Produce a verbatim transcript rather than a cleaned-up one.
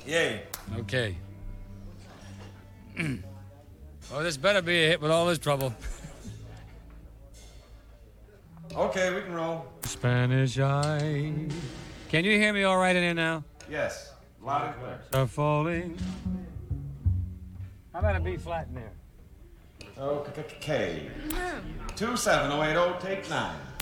Yay. Okay. Well, this better be a hit with all this trouble. Okay, we can roll. Spanish eye. Can you hear me all right in here now? Yes. Loud and clear. Are falling. How about a B flat in there? Okay. two seven oh eight oh, take nine.